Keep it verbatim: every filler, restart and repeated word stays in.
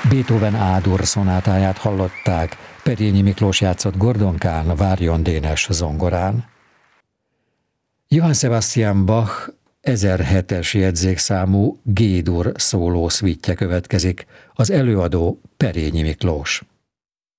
Beethoven A-dur szonátáját hallották, Perényi Miklós játszott Gordonkán, Várjon Dénes zongorán. Johann Sebastian Bach ezerhetes jegyzékszámú G-dur szóló szvítje következik, az előadó Perényi Miklós.